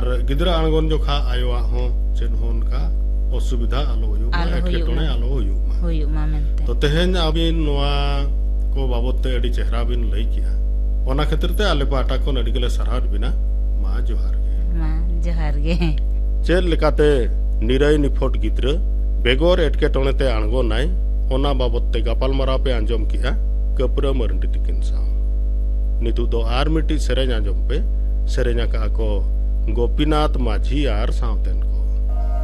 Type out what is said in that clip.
गिद्रा आंगन जोखा आयोआ हो चेन होन का असुविधा आलो हुयुमा एटकेटोने आलो हुयुमा मेनते तो तेहेन अबिन नोआ को बाबते अडी चेहरा बिन लई किया ओना खातिर ते आले पाटा को अडी गेले सरहार बिना मा जोहार गे चेल लेकाते निराई निफोट गिद्रा बेगोर एटकेटोने ते आंगो नाय ओना बाबते गापाल मरा पे आंजम किया कपरा मरंडी तिकिन साव नितु दो आर मिट्टी सेरेñ आंजम पे सेरेñा का को गोपीनाथ माझी आर सावतेन